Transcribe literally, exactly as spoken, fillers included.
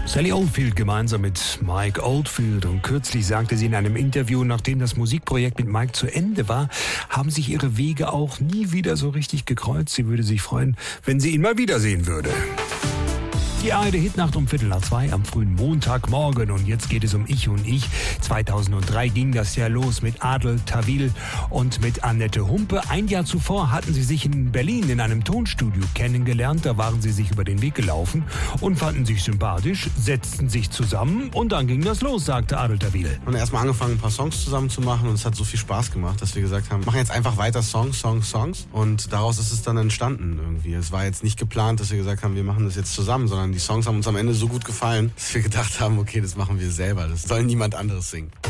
Sally Oldfield gemeinsam mit Mike Oldfield, und kürzlich sagte sie in einem Interview, nachdem das Musikprojekt mit Mike zu Ende war, haben sich ihre Wege auch nie wieder so richtig gekreuzt. Sie würde sich freuen, wenn sie ihn mal wiedersehen würde. Die A R D-Hitnacht um Viertel nach zwei am frühen Montagmorgen. Und jetzt geht es um Ich und Ich. zweitausenddrei ging das ja los mit Adel Tawil und mit Annette Humpe. Ein Jahr zuvor hatten sie sich in Berlin in einem Tonstudio kennengelernt. Da waren sie sich über den Weg gelaufen und fanden sich sympathisch, setzten sich zusammen und dann ging das los, sagte Adel Tawil. Wir haben erstmal angefangen, ein paar Songs zusammen zu machen und es hat so viel Spaß gemacht, dass wir gesagt haben, wir machen jetzt einfach weiter Songs, Songs, Songs. Und daraus ist es dann entstanden irgendwie. Es war jetzt nicht geplant, dass wir gesagt haben, wir machen das jetzt zusammen, sondern die Songs haben uns am Ende so gut gefallen, dass wir gedacht haben, okay, das machen wir selber. Das soll niemand anderes singen.